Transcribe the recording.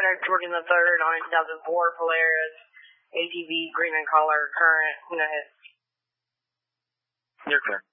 Rider Jordan III on a 2004 Polaris ATV, green in color, current, hit. You're clear.